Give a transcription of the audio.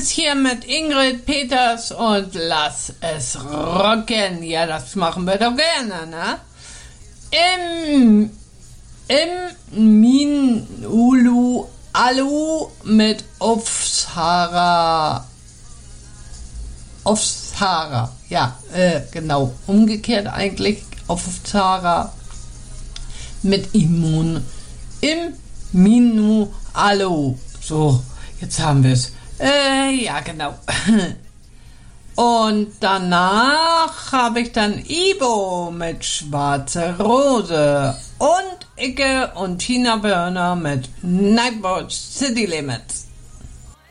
ist hier mit Ingrid Peters und lass es rocken. Ja, das machen wir doch gerne, ne? Im Minulu Alu mit Aufsara. Ja, genau. Umgekehrt eigentlich. Aufsara mit Immun. Im Minu Alu. So, jetzt haben wir es. Ja, genau. Und danach habe ich dann Ibo mit Schwarze Rose und Icke und Tina Burner mit Nightwatch City Limits.